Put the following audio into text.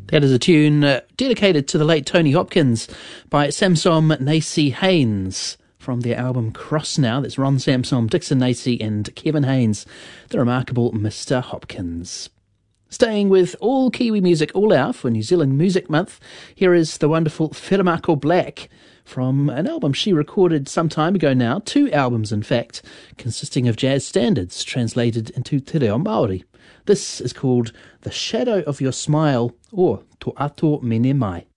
That is a tune dedicated to the late Tony Hopkins by Samsom Nacy Haynes from their album Cross Now. That's Ron Samsom, Dixon Nacy and Kevin Haynes, the remarkable Mr. Hopkins. Staying with all Kiwi music all hour for New Zealand Music Month, here is the wonderful Whirimako Black from an album she recorded some time ago now, 2 albums in fact, consisting of jazz standards translated into te reo Māori. This is called The Shadow of Your Smile, or Tō Ato Mene Mai.